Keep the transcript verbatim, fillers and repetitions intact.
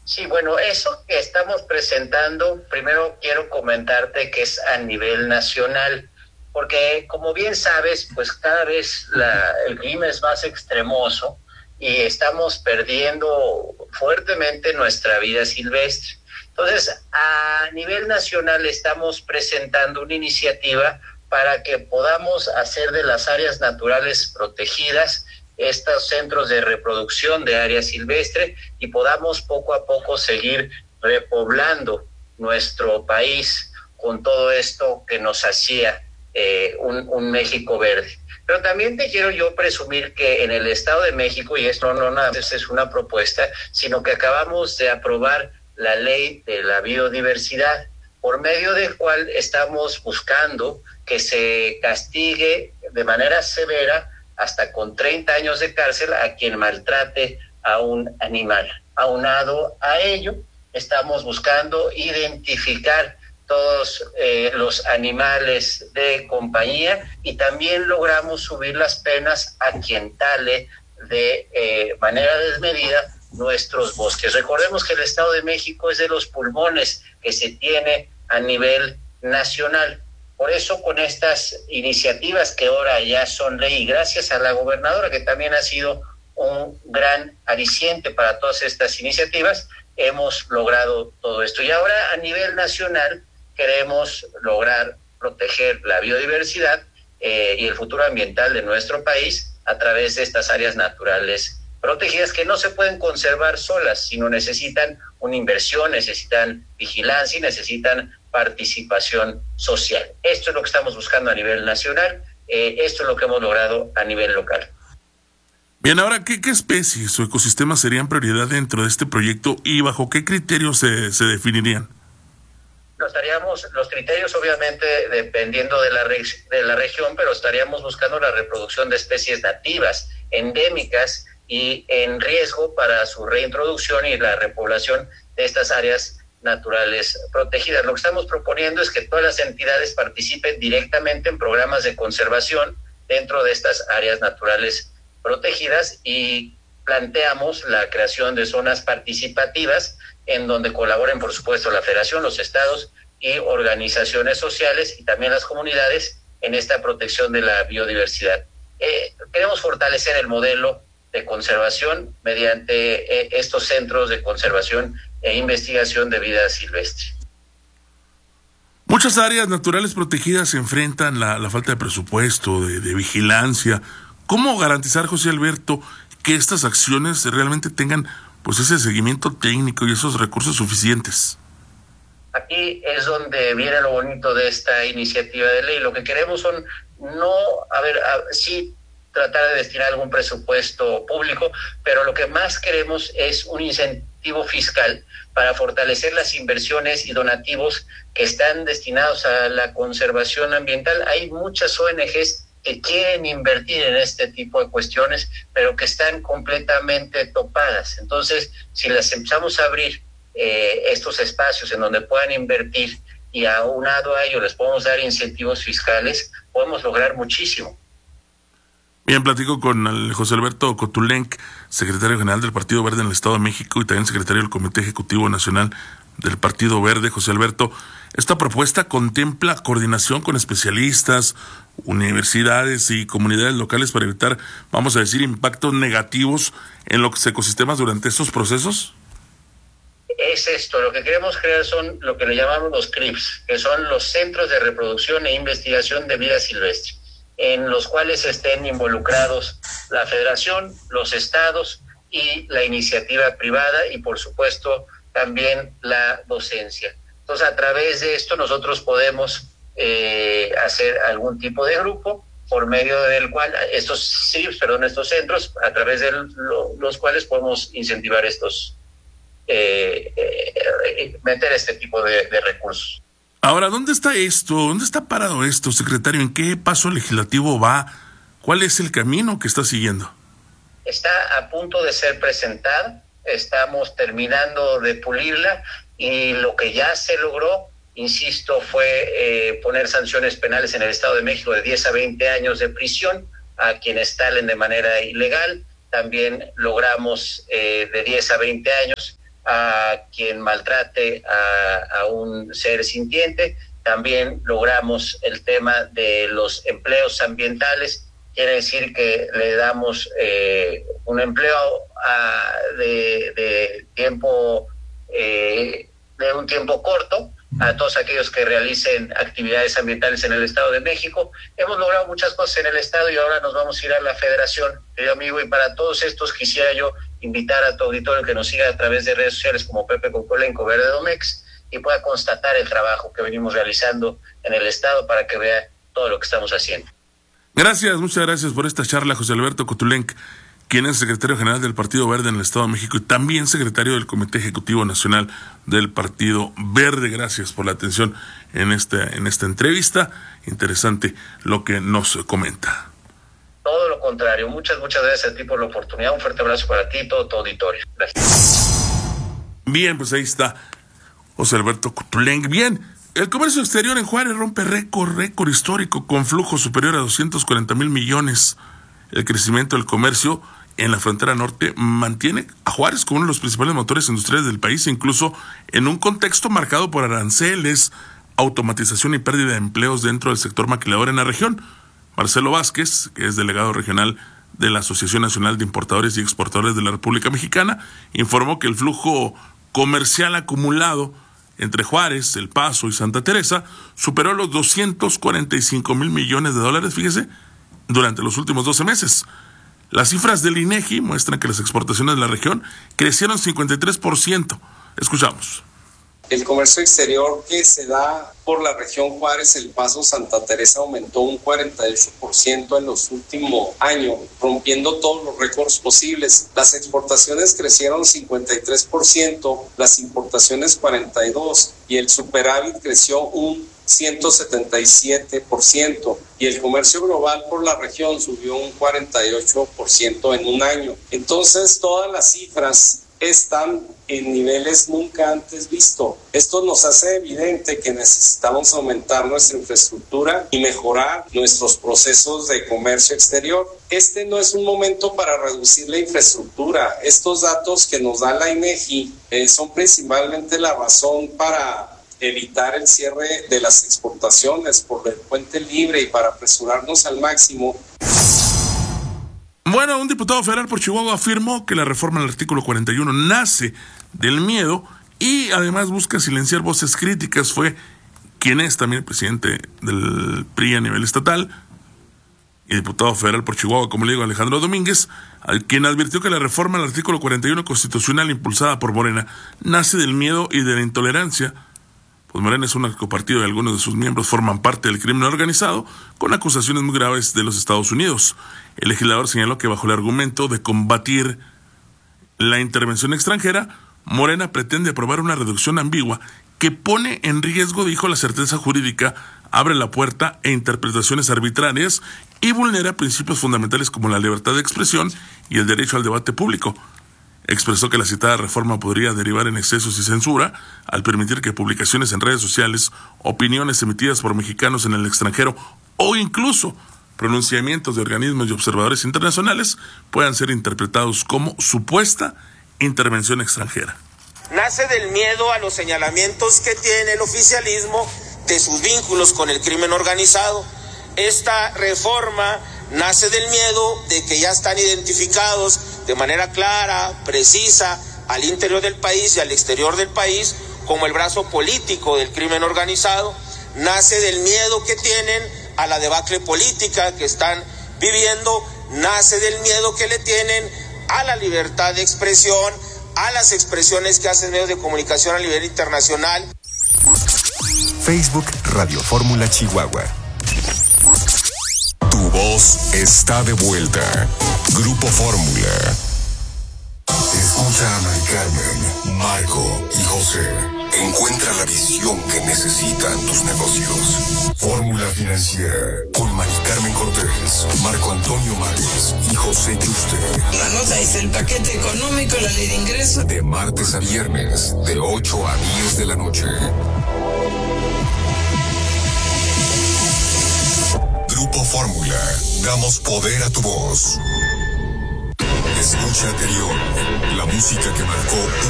Sí, bueno, eso que estamos presentando, primero quiero comentarte que es a nivel nacional, porque como bien sabes, pues cada vez la, el clima es más extremoso y estamos perdiendo fuertemente nuestra vida silvestre. Entonces, a nivel nacional estamos presentando una iniciativa para que podamos hacer de las áreas naturales protegidas estos centros de reproducción de área silvestre y podamos poco a poco seguir repoblando nuestro país con todo esto que nos hacía eh, un, un México verde. Pero también te quiero yo presumir que en el Estado de México, y esto no nada más es una propuesta, sino que acabamos de aprobar la ley de la biodiversidad, por medio del cual estamos buscando que se castigue de manera severa hasta con treinta años de cárcel a quien maltrate a un animal. Aunado a ello, estamos buscando identificar todos eh, los animales de compañía y también logramos subir las penas a quien tale de eh, manera desmedida nuestros bosques. Recordemos que el Estado de México es de los pulmones que se tiene a nivel nacional. Por eso, con estas iniciativas que ahora ya son ley, y gracias a la gobernadora, que también ha sido un gran aliciente para todas estas iniciativas, hemos logrado todo esto. Y ahora, a nivel nacional, queremos lograr proteger la biodiversidad eh, y el futuro ambiental de nuestro país a través de estas áreas naturales protegidas que no se pueden conservar solas, sino necesitan una inversión, necesitan vigilancia y necesitan participación social. Esto es lo que estamos buscando a nivel nacional, eh, esto es lo que hemos logrado a nivel local. Bien, ahora, ¿qué, qué especies o ecosistemas serían prioridad dentro de este proyecto y bajo qué criterios se, se definirían? Nos estaríamos, los criterios obviamente dependiendo de la, de la región, pero estaríamos buscando la reproducción de especies nativas, endémicas y en riesgo para su reintroducción y la repoblación de estas áreas naturales protegidas. Lo que estamos proponiendo es que todas las entidades participen directamente en programas de conservación dentro de estas áreas naturales protegidas y planteamos la creación de zonas participativas en donde colaboren, por supuesto, la Federación, los estados y organizaciones sociales y también las comunidades en esta protección de la biodiversidad. Eh, queremos fortalecer el modelo de conservación mediante eh, estos centros de conservación e investigación de vida silvestre. Muchas áreas naturales protegidas enfrentan la, la falta de presupuesto, de, de vigilancia. ¿Cómo garantizar, José Alberto, que estas acciones realmente tengan pues ese seguimiento técnico y esos recursos suficientes? Aquí es donde viene lo bonito de esta iniciativa de ley. Lo que queremos son no, a ver, a, sí tratar de destinar algún presupuesto público, pero lo que más queremos es un incentivo fiscal para fortalecer las inversiones y donativos que están destinados a la conservación ambiental. Hay muchas O N Ges que quieren invertir en este tipo de cuestiones, pero que están completamente topadas. Entonces, si las empezamos a abrir eh, estos espacios en donde puedan invertir y aunado a ello les podemos dar incentivos fiscales, podemos lograr muchísimo. Bien, platico con el José Alberto Cotulenc, secretario general del Partido Verde en el Estado de México y también secretario del Comité Ejecutivo Nacional del Partido Verde. José Alberto, esta propuesta contempla coordinación con especialistas, universidades y comunidades locales para evitar, vamos a decir, impactos negativos en los ecosistemas durante estos procesos. Es esto, lo que queremos crear son lo que le llamamos los C R I Ps, que son los Centros de Reproducción e Investigación de Vida Silvestre, en los cuales estén involucrados la Federación, los estados y la iniciativa privada y, por supuesto, también la docencia. Entonces, a través de esto nosotros podemos eh, hacer algún tipo de grupo por medio del cual, estos C R I Ps, perdón, estos centros, a través de lo, los cuales podemos incentivar estos, eh, eh, meter este tipo de, de recursos. Ahora, ¿dónde está esto? ¿Dónde está parado esto, secretario? ¿En qué paso legislativo va? ¿Cuál es el camino que está siguiendo? Está a punto de ser presentada, estamos terminando de pulirla y lo que ya se logró, insisto, fue eh, poner sanciones penales en el Estado de México de diez a veinte años de prisión a quienes talen de manera ilegal. También logramos eh, de diez a veinte años a quien maltrate a, a un ser sintiente. También logramos el tema de los empleos ambientales, quiere decir que le damos eh, un empleo a, de, de tiempo eh, de un tiempo corto a todos aquellos que realicen actividades ambientales en el Estado de México. Hemos logrado muchas cosas en el Estado y ahora nos vamos a ir a la Federación, querido amigo, y para todos estos quisiera yo invitar a tu auditorio que nos siga a través de redes sociales como Pepe Cocolenco Verde Domex y pueda constatar el trabajo que venimos realizando en el Estado para que vea todo lo que estamos haciendo. Gracias, muchas gracias por esta charla, José Alberto Cotulenc, quien es secretario general del Partido Verde en el Estado de México y también secretario del Comité Ejecutivo Nacional del Partido Verde. Gracias por la atención en esta, en esta entrevista. Interesante lo que nos comenta. Todo lo contrario, muchas, muchas gracias a ti por la oportunidad. Un fuerte abrazo para ti y todo tu auditorio. Gracias. Bien, pues ahí está José Alberto Cotulenc. Bien, el comercio exterior en Juárez rompe récord, récord histórico con flujo superior a doscientos cuarenta mil millones. El crecimiento del comercio en la frontera norte mantiene a Juárez como uno de los principales motores industriales del país, incluso en un contexto marcado por aranceles, automatización y pérdida de empleos dentro del sector maquilador en la región. Marcelo Vázquez, que es delegado regional de la Asociación Nacional de Importadores y Exportadores de la República Mexicana, informó que el flujo comercial acumulado entre Juárez, El Paso y Santa Teresa superó los doscientos cuarenta y cinco mil millones de dólares, fíjese, durante los últimos doce meses. Las cifras del INEGI muestran que las exportaciones de la región crecieron cincuenta y tres por ciento. Escuchamos. El comercio exterior que se da por la región Juárez, El Paso, Santa Teresa aumentó un cuarenta y ocho por ciento en los últimos años, rompiendo todos los récords posibles. Las exportaciones crecieron cincuenta y tres por ciento, las importaciones cuarenta y dos por ciento y el superávit creció un ciento setenta y siete por ciento y el comercio global por la región subió un cuarenta y ocho por ciento en un año. Entonces todas las cifras están en niveles nunca antes vistos. Esto nos hace evidente que necesitamos aumentar nuestra infraestructura y mejorar nuestros procesos de comercio exterior. Este no es un momento para reducir la infraestructura. Estos datos que nos da la INEGI eh, son principalmente la razón para evitar el cierre de las exportaciones por el puente libre y para apresurarnos al máximo. Bueno, un diputado federal por Chihuahua afirmó que la reforma al artículo cuarenta y uno nace del miedo y además busca silenciar voces críticas. Fue quien es también el presidente del P R I a nivel estatal y diputado federal por Chihuahua, como le digo, Alejandro Domínguez, quien advirtió que la reforma al artículo cuarenta y uno constitucional impulsada por Morena nace del miedo y de la intolerancia. Pues Morena es un narcopartido y algunos de sus miembros forman parte del crimen organizado con acusaciones muy graves de los Estados Unidos. El legislador señaló que bajo el argumento de combatir la intervención extranjera, Morena pretende aprobar una reducción ambigua que pone en riesgo, dijo, la certeza jurídica, abre la puerta a interpretaciones arbitrarias y vulnera principios fundamentales como la libertad de expresión y el derecho al debate público. Expresó que la citada reforma podría derivar en excesos y censura al permitir que publicaciones en redes sociales, opiniones emitidas por mexicanos en el extranjero o incluso pronunciamientos de organismos y observadores internacionales puedan ser interpretados como supuesta intervención extranjera. Nace del miedo a los señalamientos que tiene el oficialismo de sus vínculos con el crimen organizado. Esta reforma nace del miedo de que ya están identificados de manera clara, precisa, al interior del país y al exterior del país como el brazo político del crimen organizado. Nace del miedo que tienen a la debacle política que están viviendo. Nace del miedo que le tienen a la libertad de expresión, a las expresiones que hacen medios de comunicación a nivel internacional. Facebook Radio Fórmula Chihuahua. Tu voz está de vuelta. Grupo Fórmula. Escucha a Mari Carmen, Marco y José. Encuentra la visión que necesitan tus negocios. Fórmula Financiera con Mari Carmen Cortés, Marco Antonio Márquez y José Yuste. La nota es el paquete económico, la ley de ingresos. De martes a viernes, de ocho a diez de la noche. Grupo Fórmula, damos poder a tu voz. Escucha anterior, la música que marcó